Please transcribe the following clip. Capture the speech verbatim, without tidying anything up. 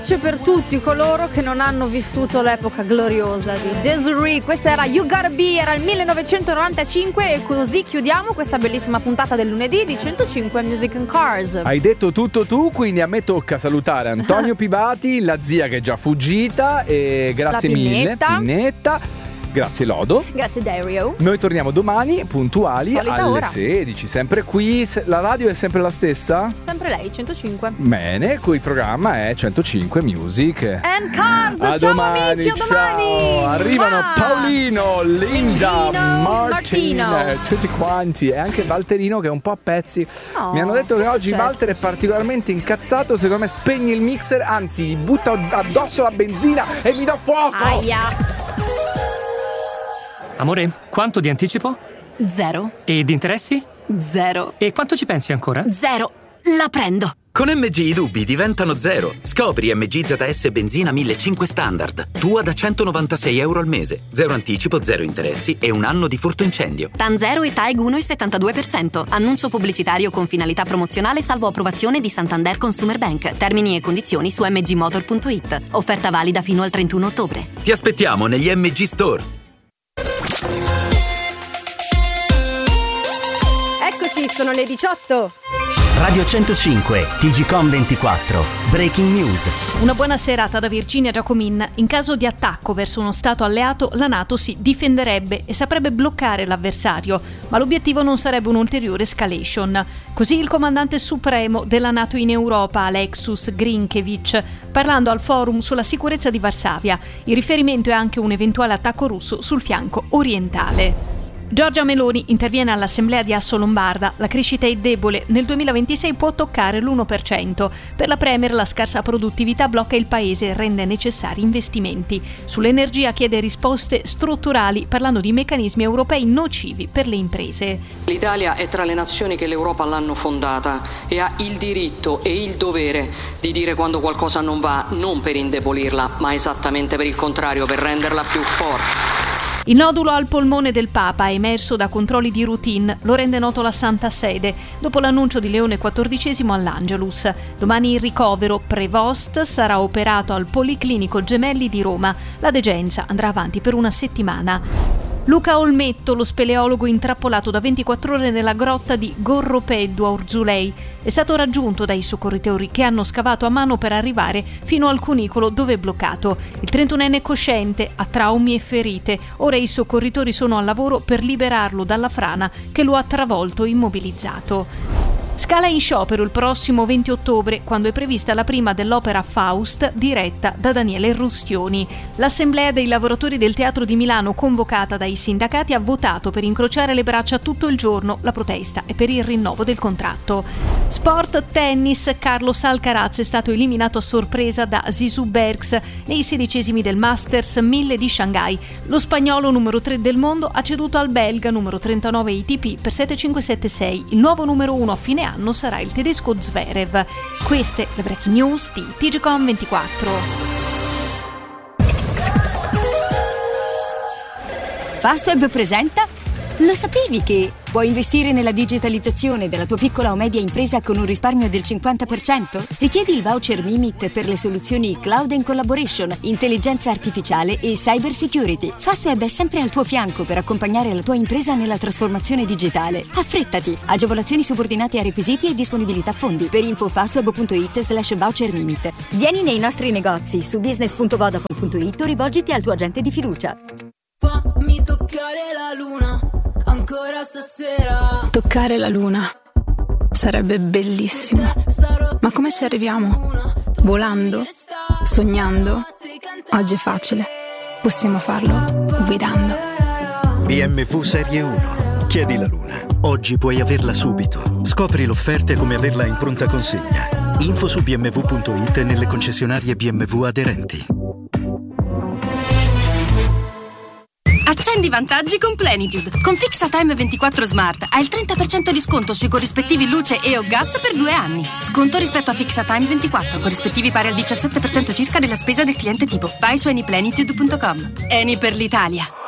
C'è per tutti coloro che non hanno vissuto l'epoca gloriosa di Desiree. Questa era You Gotta Be, era il millenovecentonovantacinque e così chiudiamo questa bellissima puntata del lunedì di centocinque Music and Cars. Hai detto tutto tu, quindi a me tocca salutare Antonio Pivati, la zia che è già fuggita, e grazie La mille Pinnetta. Pinnetta. Grazie Lodo. Grazie Dario. Noi torniamo domani puntuali Solita alle ora. sedici, sempre qui. La radio è sempre la stessa? Sempre lei, centocinque. Bene, qui il programma è centocinque Music And Cars. A Ciao domani, amici, a domani. ciao. Arrivano Mua. Paolino, Linda, Gino, Martin, Martino. tutti quanti, e anche Valterino che è un po' a pezzi. Oh, Mi hanno detto che che è oggi successo? Walter è particolarmente incazzato. Secondo me spegne il mixer, anzi gli butta addosso la benzina e mi dà fuoco. Aia. Amore, quanto di anticipo? Zero. E di interessi? Zero. E quanto ci pensi ancora? Zero. La prendo. Con M G i dubbi diventano zero. Scopri M G Z S Benzina millecinquecento Standard. Tua da centonovantasei euro al mese. Zero anticipo, zero interessi e un anno di furto incendio. TAN zero e TAEG uno virgola settantadue per cento. Annuncio pubblicitario con finalità promozionale salvo approvazione di Santander Consumer Bank. Termini e condizioni su m g motor punto i t. Offerta valida fino al trentuno ottobre. Ti aspettiamo negli M G Store. Eccoci, sono le diciotto. Radio centocinque, T G Com ventiquattro, Breaking News. Una buona serata da Virginia Giacomin. In caso di attacco verso uno Stato alleato, la NATO si difenderebbe e saprebbe bloccare l'avversario, ma l'obiettivo non sarebbe un'ulteriore escalation. Così il comandante supremo della NATO in Europa, Alexus Grinkevich, parlando al forum sulla sicurezza di Varsavia. Il riferimento è anche un eventuale attacco russo sul fianco orientale. Giorgia Meloni interviene all'Assemblea di Assolombarda. La crescita è debole, nel duemilaventisei può toccare l'uno per cento. Per la Premier la scarsa produttività blocca il paese e rende necessari investimenti. Sull'energia chiede risposte strutturali, parlando di meccanismi europei nocivi per le imprese. L'Italia è tra le nazioni che l'Europa l'hanno fondata e ha il diritto e il dovere di dire quando qualcosa non va, non per indebolirla, ma esattamente per il contrario, per renderla più forte. Il nodulo al polmone del Papa è emerso da controlli di routine, lo rende noto la Santa Sede, dopo l'annuncio di Leone quattordicesimo all'Angelus. Domani il ricovero Prevost sarà operato al Policlinico Gemelli di Roma. La degenza andrà avanti per una settimana. Luca Olmetto, lo speleologo intrappolato da ventiquattro ore nella grotta di Gorropeddu a Urzulei, è stato raggiunto dai soccorritori che hanno scavato a mano per arrivare fino al cunicolo dove è bloccato. Il trentunenne è cosciente, ha traumi e ferite. Ora i soccorritori sono al lavoro per liberarlo dalla frana che lo ha travolto immobilizzato. Scala in sciopero il prossimo venti ottobre, quando è prevista la prima dell'opera Faust, diretta da Daniele Rustioni. L'Assemblea dei lavoratori del Teatro di Milano, convocata dai sindacati, ha votato per incrociare le braccia tutto il giorno. La protesta è per il rinnovo del contratto. Sport tennis, Carlos Alcaraz è stato eliminato a sorpresa da Zizou Bergs nei sedicesimi del Masters mille di Shanghai. Lo spagnolo numero tre del mondo ha ceduto al belga numero trentanove A T P per sette cinque sette sei. Il nuovo numero uno a fine anno sarà il tedesco Zverev. Queste le breaking news di T G Com ventiquattro. Fastweb presenta. Lo sapevi che puoi investire nella digitalizzazione della tua piccola o media impresa con un risparmio del cinquanta per cento? Richiedi il voucher Mimit per le soluzioni Cloud and Collaboration, intelligenza artificiale e cyber security. Fastweb è sempre al tuo fianco per accompagnare la tua impresa nella trasformazione digitale. Affrettati! Agevolazioni subordinate a requisiti e disponibilità fondi. Per info fastweb punto it slash voucher Mimit. Vieni nei nostri negozi su business punto vodafone punto it o rivolgiti al tuo agente di fiducia. Fammi toccare la luna ancora stasera. Toccare la luna sarebbe bellissimo. Ma come ci arriviamo? Volando? Sognando? Oggi è facile. Possiamo farlo guidando. B M W Serie uno. Chiedi la luna. Oggi puoi averla subito. Scopri l'offerta e come averla in pronta consegna. Info su b m w punto it e nelle concessionarie B M W aderenti. Accendi vantaggi con Plenitude. Con Fixatime ventiquattro Smart hai il trenta per cento di sconto sui corrispettivi luce e o gas per due anni. Sconto rispetto a Fixatime ventiquattro, corrispettivi pari al diciassette per cento circa della spesa del cliente tipo. Vai su anyplenitude punto com. Eni per l'Italia.